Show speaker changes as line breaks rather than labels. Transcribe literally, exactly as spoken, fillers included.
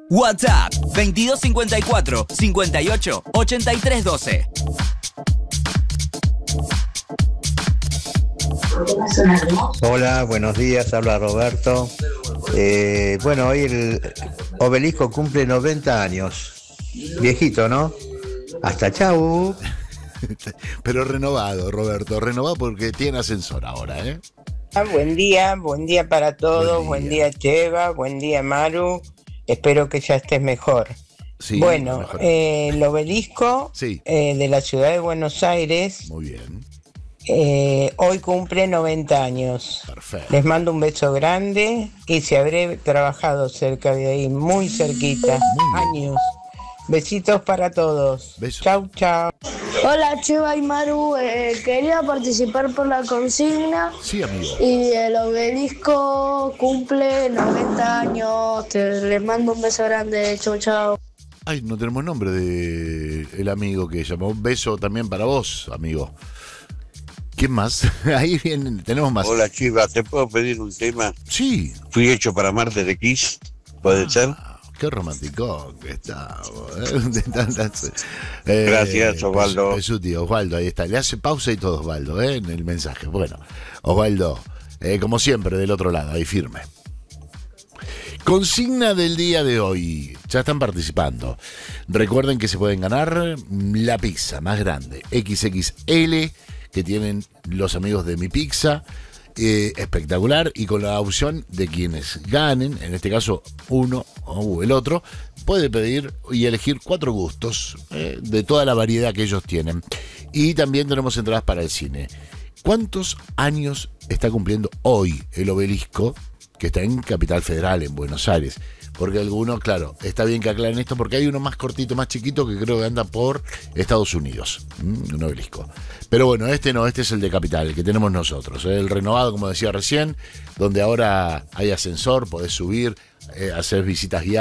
WhatsApp veintidós cincuenta y cuatro, cincuenta y ocho, ochenta y tres doce.
Hola, buenos días, habla Roberto. Eh, bueno, hoy el obelisco cumple noventa años. Viejito, ¿no? Hasta chau.
Pero renovado, Roberto, renovado porque tiene ascensor ahora, ¿eh?
Ah, buen día, buen día para todos, buen día, buen día Cheva, buen día Maru, espero que ya estés mejor.
Sí,
bueno,
mejor.
eh, el obelisco
sí.
eh, de la ciudad de Buenos Aires.
Muy bien.
Eh, hoy cumple noventa años.
Perfecto.
Les mando un beso grande y si habré trabajado cerca de ahí, muy cerquita, muy años. Besitos para todos.
Besos.
Chau, chau.
Hola Cheva y Maru, eh, quería participar por la consigna.
Sí, amigo.
Y el obelisco cumple noventa años. Te, les mando un beso grande. Chau, chau.
Ay, no tenemos nombre de el amigo que llamó. Un beso también para vos, amigo. ¿Quién más? Ahí vienen, tenemos más.
Hola Chiva, ¿te puedo pedir un tema?
Sí.
Fui hecho para Marte de Kiss, ¿puede ah, ser?
Qué romántico que está.
eh, Gracias, Osvaldo.
Es su tío, Osvaldo, ahí está. Le hace pausa y todo, Osvaldo, ¿eh? En el mensaje. Bueno, Osvaldo, eh, como siempre, del otro lado, ahí firme. Consigna del día de hoy. Ya están participando. Recuerden que se pueden ganar la pizza más grande, equis equis ele, que tienen los amigos de Mi Pizza. Eh, espectacular, y con la opción de quienes ganen, en este caso uno o el otro, puede pedir y elegir cuatro gustos eh, de toda la variedad que ellos tienen. Y también tenemos entradas para el cine. ¿Cuántos años está cumpliendo hoy el obelisco, que está en Capital Federal, en Buenos Aires? Porque algunos, claro, está bien que aclaren esto, porque hay uno más cortito, más chiquito, que creo que anda por Estados Unidos, ¿Mm? un obelisco. Pero bueno, este no, este es el de Capital, el que tenemos nosotros, ¿eh? El renovado, como decía recién, donde ahora hay ascensor, podés subir, eh, hacer visitas guiadas.